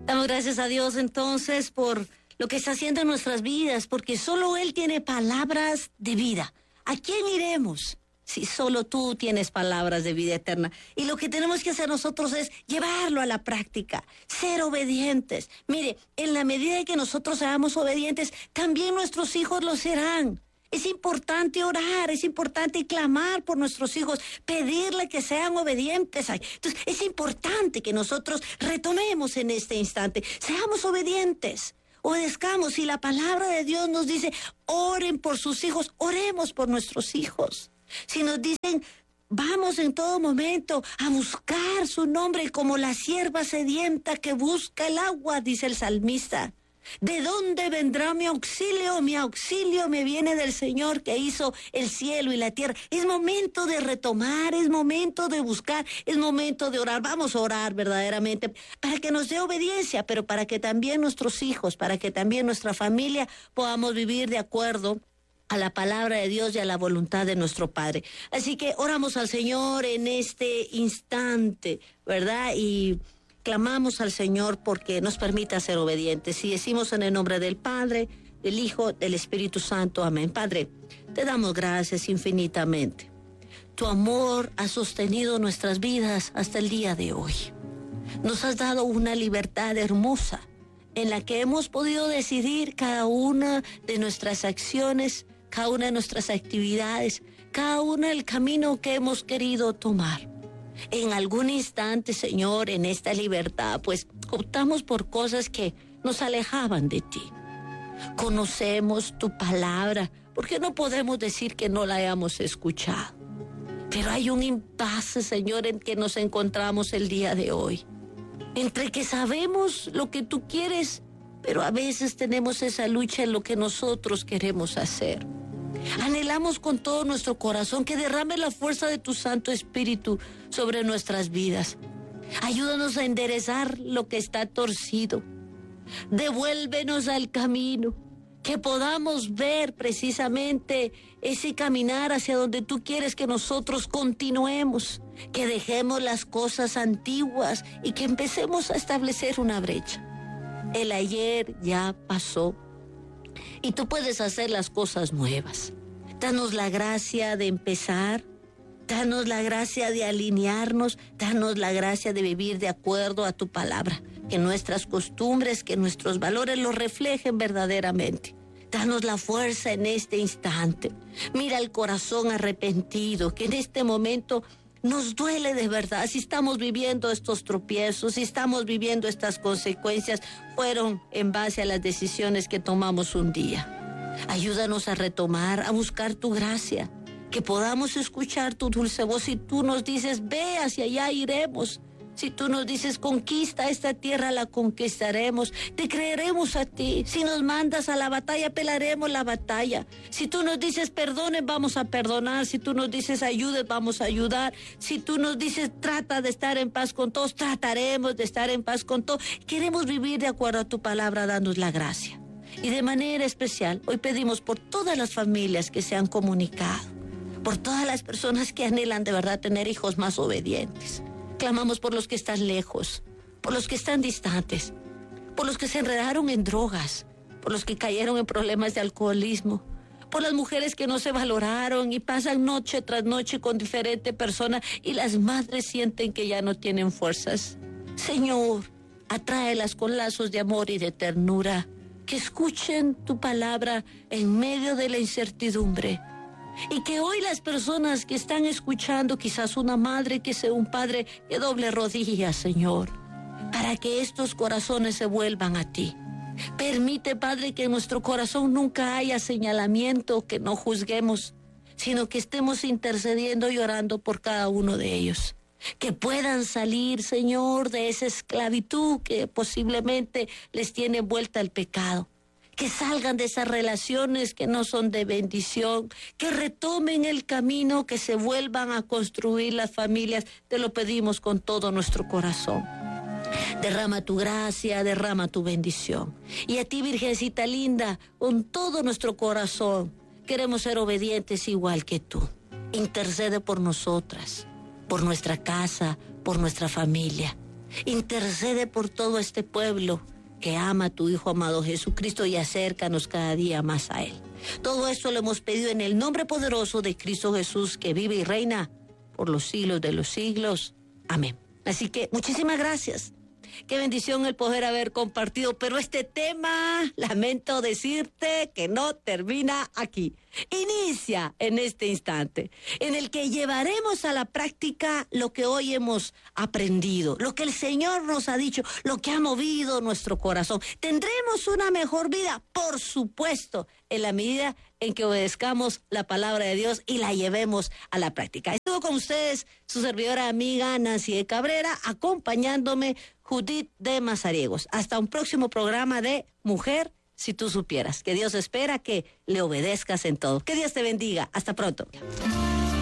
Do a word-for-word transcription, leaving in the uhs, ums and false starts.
Damos gracias a Dios entonces por lo que está haciendo en nuestras vidas, porque solo Él tiene palabras de vida. ¿A quién iremos si solo tú tienes palabras de vida eterna? Y lo que tenemos que hacer nosotros es llevarlo a la práctica, ser obedientes. Mire, en la medida que nosotros seamos obedientes, también nuestros hijos lo serán. Es importante orar, es importante clamar por nuestros hijos, pedirle que sean obedientes. Entonces, es importante que nosotros retomemos en este instante, seamos obedientes, obedezcamos. Si la palabra de Dios nos dice, oren por sus hijos, oremos por nuestros hijos. Si nos dicen, vamos en todo momento a buscar su nombre como la sierva sedienta que busca el agua, dice el salmista. ¿De dónde vendrá mi auxilio? Mi auxilio me viene del Señor que hizo el cielo y la tierra. Es momento de retomar, es momento de buscar, es momento de orar. Vamos a orar verdaderamente para que nos dé obediencia, pero para que también nuestros hijos, para que también nuestra familia podamos vivir de acuerdo a la palabra de Dios y a la voluntad de nuestro Padre. Así que oramos al Señor en este instante, ¿verdad? Y clamamos al Señor porque nos permita ser obedientes. Y decimos en el nombre del Padre, del Hijo, del Espíritu Santo. Amén. Padre, te damos gracias infinitamente. Tu amor ha sostenido nuestras vidas hasta el día de hoy. Nos has dado una libertad hermosa en la que hemos podido decidir cada una de nuestras acciones, cada una de nuestras actividades, cada uno del camino que hemos querido tomar. En algún instante, Señor, en esta libertad, pues optamos por cosas que nos alejaban de ti. Conocemos tu palabra, porque no podemos decir que no la hayamos escuchado. Pero hay un impasse, Señor, en que nos encontramos el día de hoy. Entre que sabemos lo que tú quieres, pero a veces tenemos esa lucha en lo que nosotros queremos hacer. Anhelamos con todo nuestro corazón que derrame la fuerza de tu Santo Espíritu sobre nuestras vidas. Ayúdanos a enderezar lo que está torcido. Devuélvenos al camino, que podamos ver precisamente ese caminar hacia donde tú quieres que nosotros continuemos, que dejemos las cosas antiguas y que empecemos a establecer una brecha. El ayer ya pasó y tú puedes hacer las cosas nuevas. Danos la gracia de empezar, danos la gracia de alinearnos, danos la gracia de vivir de acuerdo a tu palabra, que nuestras costumbres, que nuestros valores los reflejen verdaderamente. Danos la fuerza en este instante. Mira el corazón arrepentido, que en este momento nos duele de verdad. Si estamos viviendo estos tropiezos, si estamos viviendo estas consecuencias, fueron en base a las decisiones que tomamos un día. Ayúdanos a retomar, a buscar tu gracia, que podamos escuchar tu dulce voz. Si tú nos dices, ve hacia allá, iremos. Si tú nos dices, conquista esta tierra, la conquistaremos. Te creeremos a ti. Si nos mandas a la batalla, pelearemos la batalla. Si tú nos dices, perdone, vamos a perdonar. Si tú nos dices, ayude, vamos a ayudar. Si tú nos dices, trata de estar en paz con todos, trataremos de estar en paz con todos. Queremos vivir de acuerdo a tu palabra, danos la gracia. Y de manera especial, hoy pedimos por todas las familias que se han comunicado, por todas las personas que anhelan de verdad tener hijos más obedientes. Clamamos por los que están lejos, por los que están distantes, por los que se enredaron en drogas, por los que cayeron en problemas de alcoholismo, por las mujeres que no se valoraron y pasan noche tras noche con diferentes personas y las madres sienten que ya no tienen fuerzas. Señor, atráelas con lazos de amor y de ternura, que escuchen tu palabra en medio de la incertidumbre. Y que hoy las personas que están escuchando, quizás una madre, que sea un padre, que doble rodillas, Señor, para que estos corazones se vuelvan a ti. Permite, Padre, que en nuestro corazón nunca haya señalamiento, que no juzguemos, sino que estemos intercediendo y orando por cada uno de ellos. Que puedan salir, Señor, de esa esclavitud que posiblemente les tiene vuelta al pecado. Que salgan de esas relaciones que no son de bendición, que retomen el camino, que se vuelvan a construir las familias. Te lo pedimos con todo nuestro corazón. Derrama tu gracia, derrama tu bendición. Y a ti, Virgencita linda, con todo nuestro corazón, queremos ser obedientes igual que tú. Intercede por nosotras, por nuestra casa, por nuestra familia. Intercede por todo este pueblo que ama a tu Hijo amado Jesucristo y acércanos cada día más a Él. Todo esto lo hemos pedido en el nombre poderoso de Cristo Jesús, que vive y reina por los siglos de los siglos. Amén. Así que muchísimas gracias. Qué bendición el poder haber compartido, pero este tema, lamento decirte que no termina aquí. Inicia en este instante, en el que llevaremos a la práctica lo que hoy hemos aprendido, lo que el Señor nos ha dicho, lo que ha movido nuestro corazón. ¿Tendremos una mejor vida? Por supuesto, en la medida en que obedezcamos la palabra de Dios y la llevemos a la práctica. Estuvo con ustedes su servidora amiga Nancy de Cabrera, acompañándome Judith de Mazariegos. Hasta un próximo programa de Mujer Si Tú Supieras. Que Dios espera que le obedezcas en todo. Que Dios te bendiga. Hasta pronto.